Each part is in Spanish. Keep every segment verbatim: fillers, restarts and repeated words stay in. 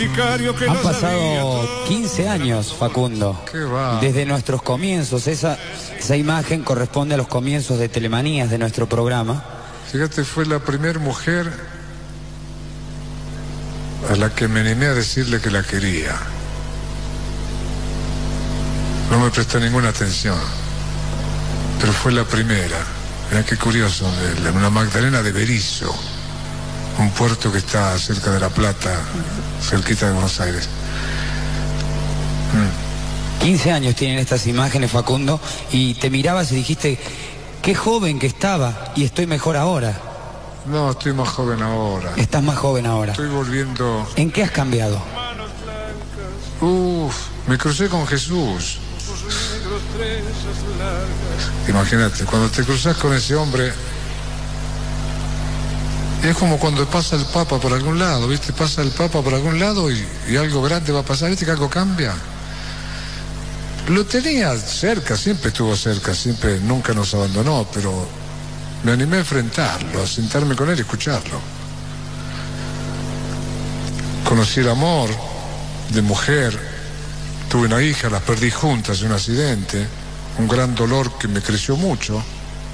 Han pasado quince años, Facundo, ¿Qué va? desde nuestros comienzos. Esa, esa imagen corresponde a los comienzos de Telemanías, de nuestro programa. Fíjate, fue la primera mujer a la que me animé a decirle que la quería. No me prestó ninguna atención, pero fue la primera. Mirá qué curioso, en una Magdalena de Berisso, un puerto que está cerca de La Plata, cerquita de Buenos Aires. Mm. quince años tienen estas imágenes, Facundo, y te mirabas y dijiste, qué joven que estaba, y estoy mejor ahora. No, estoy más joven ahora. Estás más joven ahora. Estoy volviendo... ¿En qué has cambiado? Uf, me crucé con Jesús. Imagínate, cuando te cruzas con ese hombre, es como cuando pasa el Papa por algún lado, ¿viste? Pasa el Papa por algún lado y, y algo grande va a pasar, ¿viste? Que algo cambia. Lo tenía cerca, siempre estuvo cerca, siempre, nunca nos abandonó, pero me animé a enfrentarlo, a sentarme con él y escucharlo. Conocí el amor de mujer, tuve una hija, las perdí juntas en un accidente, un gran dolor que me creció mucho.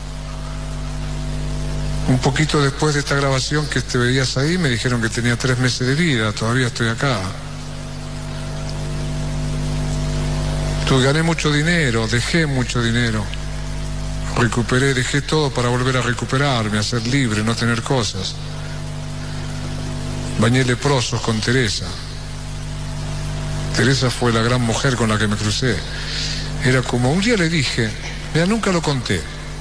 Un poquito después de esta grabación que te veías ahí, me dijeron que tenía tres meses de vida, todavía estoy acá. Tú, gané mucho dinero, dejé mucho dinero, recuperé, dejé todo para volver a recuperarme, a ser libre, no tener cosas. Bañé leprosos con Teresa. Teresa fue la gran mujer con la que me crucé. Era como, un día le dije, mira, nunca lo conté.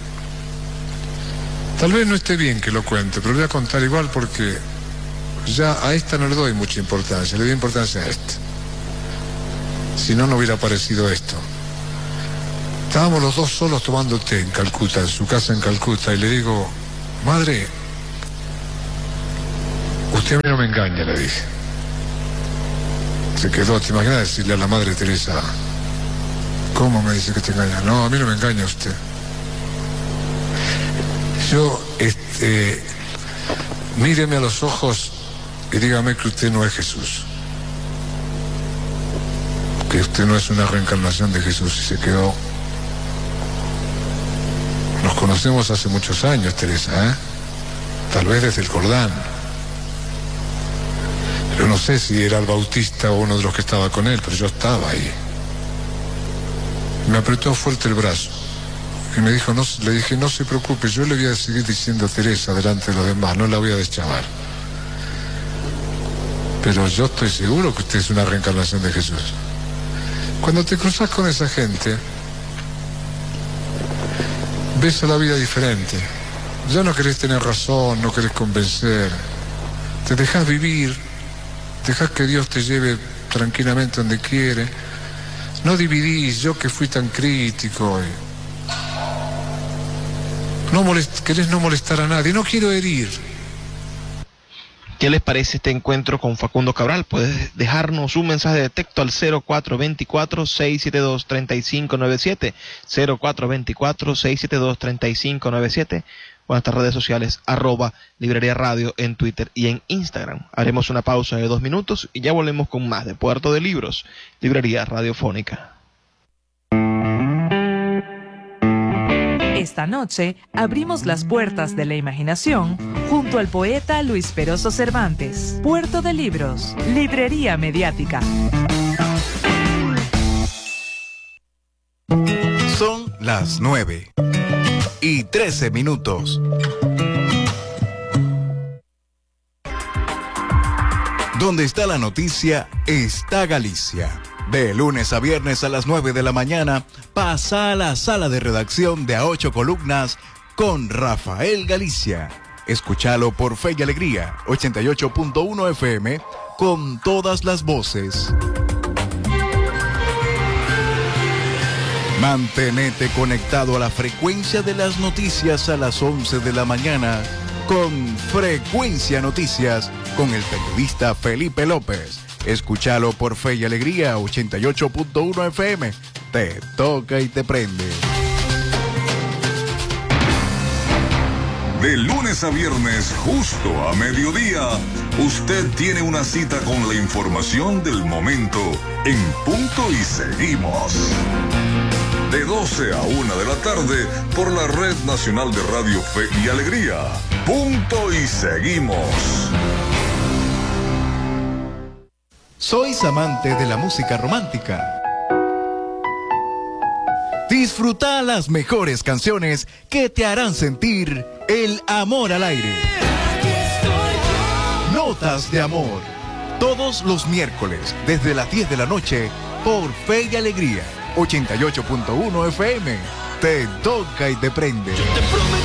Tal vez no esté bien que lo cuente, pero lo voy a contar igual porque ya a esta no le doy mucha importancia, le doy importancia a esta. Si no, no hubiera aparecido esto. Estábamos los dos solos tomando té en Calcuta, en su casa en Calcuta, y le digo, madre, usted a mí no me engaña, le dije. Se quedó, ¿te imaginas decirle a la madre Teresa? ¿Cómo me dice que te engaña? No, a mí no me engaña usted. Yo, este, míreme a los ojos y dígame que usted no es Jesús. Que usted no es una reencarnación de Jesús. Y se quedó. Nos conocemos hace muchos años, Teresa, ¿eh? Tal vez desde el Jordán. Pero no sé si era el Bautista o uno de los que estaba con él, pero yo estaba ahí. Me apretó fuerte el brazo. Y me dijo, no, le dije, no se preocupe, yo le voy a seguir diciendo a Teresa delante de los demás, no la voy a deschavar. Pero yo estoy seguro que usted es una reencarnación de Jesús. Cuando te cruzas con esa gente, ves a la vida diferente. Ya no querés tener razón, no querés convencer. Te dejas vivir, dejas que Dios te lleve tranquilamente donde quiere. No dividís, yo que fui tan crítico. Y... No molest, querés no molestar a nadie, no quiero herir. ¿Qué les parece este encuentro con Facundo Cabral? Puedes dejarnos un mensaje de texto al cero cuatro dos cuatro, seis siete dos, tres cinco nueve siete, cero cuatro dos cuatro, seis siete dos, tres cinco nueve siete, o en nuestras redes sociales, arroba Librería Radio en Twitter y en Instagram. Haremos una pausa de dos minutos y ya volvemos con más de Puerto de Libros, Librería Radiofónica. Esta noche abrimos las puertas de la imaginación junto al poeta Luis Peroso Cervantes. Puerto de Libros, Librería Mediática. Son las nueve y trece minutos. Donde está la noticia, está Galicia. De lunes a viernes a las nueve de la mañana, pasa a la sala de redacción de A Ocho Columnas con Rafael Galicia. Escúchalo por Fe y Alegría, ochenta y ocho punto uno F M, con todas las voces. Mantenete conectado a la frecuencia de las noticias a las once de la mañana con Frecuencia Noticias con el periodista Felipe López. Escúchalo por Fe y Alegría, ochenta y ocho punto uno F M. Te toca y te prende. De lunes a viernes, justo a mediodía, Usted tiene una cita con la información del momento en Punto y Seguimos. De doce a una de la tarde por la Red Nacional de Radio Fe y Alegría. Punto y Seguimos. ¿Sois amante de la música romántica? Disfruta las mejores canciones que te harán sentir el amor al aire. Notas de amor. Todos los miércoles, desde las diez de la noche, por Fe y Alegría, ochenta y ocho punto uno F M. Te toca y te prende.